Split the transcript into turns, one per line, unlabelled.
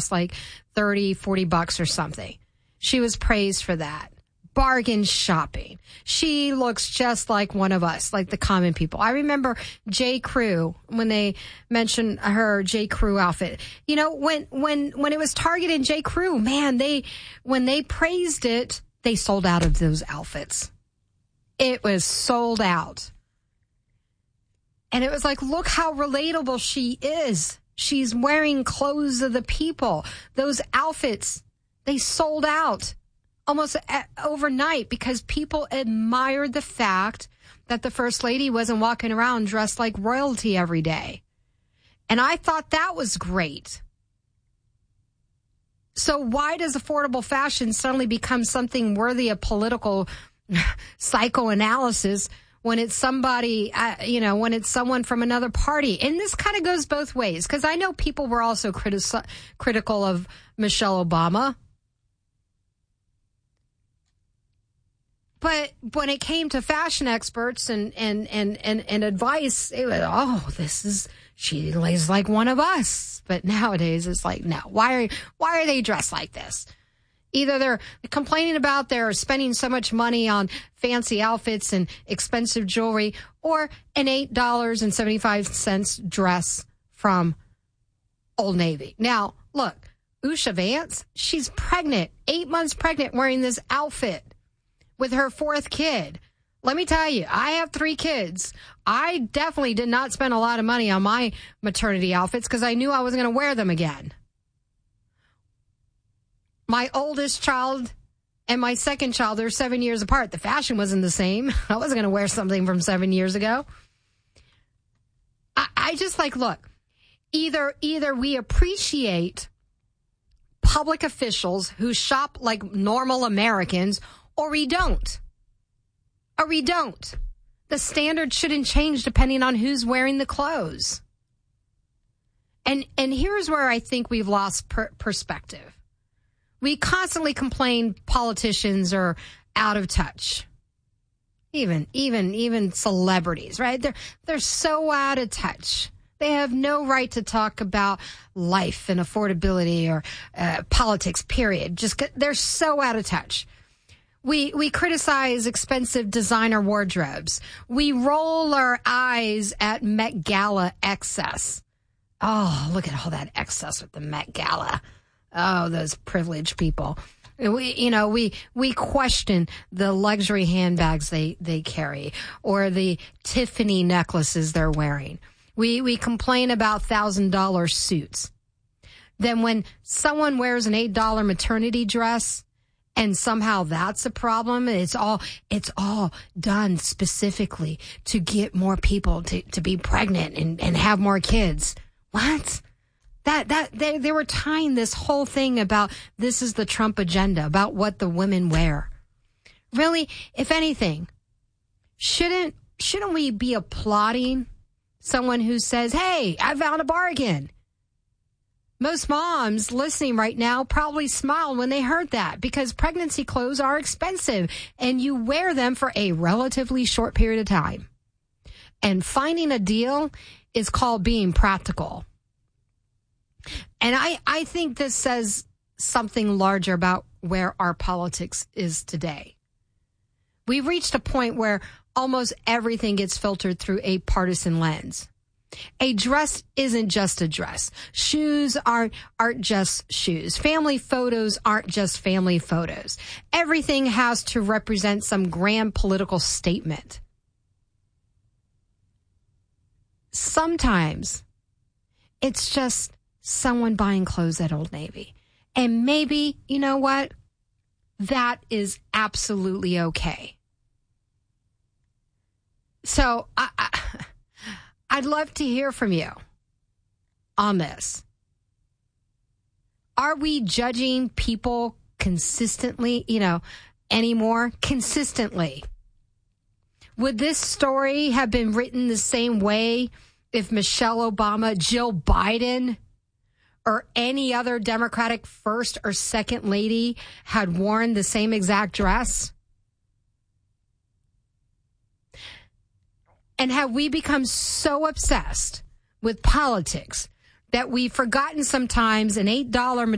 cost like $30-$40 or something. She was praised for that. Bargain shopping. She looks just like one of us, like the common people. I remember J. Crew, when they mentioned her J. Crew outfit. You know, when it was Target and J. Crew, man, when they praised it, they sold out of those outfits. It was sold out. And it was like, look how relatable she is. She's wearing clothes of the people. Those outfits, they sold out almost overnight because people admired the fact that the First Lady wasn't walking around dressed like royalty every day. And I thought that was great. So why does affordable fashion suddenly become something worthy of political psychoanalysis when it's somebody, when it's someone from another party? And this kind of goes both ways, because I know people were also critical of Michelle Obama. But when it came to fashion experts and advice, it was, she lays like one of us. But nowadays it's like, no, why are they dressed like this? Either they're complaining about they're spending so much money on fancy outfits and expensive jewelry, or an $8.75 dress from Old Navy. Now, look, Usha Vance, she's pregnant, 8 months pregnant, wearing this outfit with her fourth kid. Let me tell you, I have 3 kids. I definitely did not spend a lot of money on my maternity outfits because I knew I wasn't going to wear them again. My oldest child and my second child, they're 7 years apart. The fashion wasn't the same. I wasn't going to wear something from 7 years ago. I just look, either we appreciate public officials who shop like normal Americans, or we don't. The standard shouldn't change depending on who's wearing the clothes. And here's where I think we've lost perspective. We constantly complain politicians are out of touch. Even celebrities, right? They're so out of touch. They have no right to talk about life and affordability or politics, period. They're so out of touch. We criticize expensive designer wardrobes. We roll our eyes at Met Gala excess. Oh, look at all that excess with the Met Gala. Oh, those privileged people. We question the luxury handbags they carry, or the Tiffany necklaces they're wearing. We complain about $1,000 suits. Then when someone wears an $8 maternity dress, and somehow that's a problem, it's all done specifically to get more people to be pregnant and have more kids. What? They were tying this whole thing about this is the Trump agenda, about what the women wear. Really, if anything, shouldn't we be applauding someone who says, hey, I found a bargain? Most moms listening right now probably smiled when they heard that, because pregnancy clothes are expensive and you wear them for a relatively short period of time. And finding a deal is called being practical. And I think this says something larger about where our politics is today. We've reached a point where almost everything gets filtered through a partisan lens. A dress isn't just a dress. Shoes aren't just shoes. Family photos aren't just family photos. Everything has to represent some grand political statement. Sometimes it's just someone buying clothes at Old Navy. And maybe, you know what? That is absolutely okay. So I'd love to hear from you on this. Are we judging people consistently, anymore? Consistently. Would this story have been written the same way if Michelle Obama, Jill Biden, or any other Democratic first or second lady had worn the same exact dress? And have we become so obsessed with politics that we've forgotten sometimes an $8